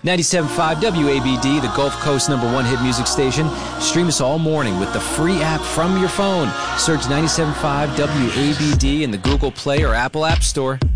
97.5 WABD, the Gulf Coast #1 hit music station. Stream us all morning with the free app from your phone. Search 97.5 WABD in the Google Play or Apple App Store.